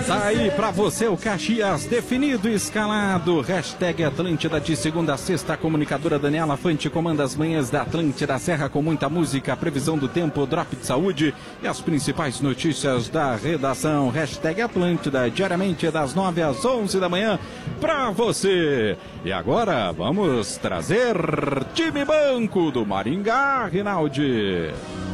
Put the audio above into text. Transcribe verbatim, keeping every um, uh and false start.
Tá aí pra você o Caxias definido e escalado. Hashtag Atlântida de segunda a sexta. A comunicadora Daniela Fante comanda as manhãs da Atlântida Serra com muita música, previsão do tempo, drop de saúde e as principais notícias da redação. Hashtag Atlântida, diariamente das nove às onze da manhã pra você. E agora vamos trazer time banco do Maringá, Rinaldi.